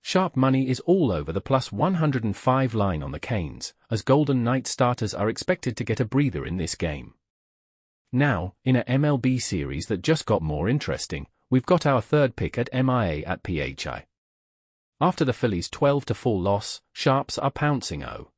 Sharp money is all over the plus 105 line on the Canes, as Golden Knight starters are expected to get a breather in this game. Now, in a MLB series that just got more interesting, we've got our third pick at MIA at PHI. After the Phillies' 12-4 loss, Sharps are pouncing 0.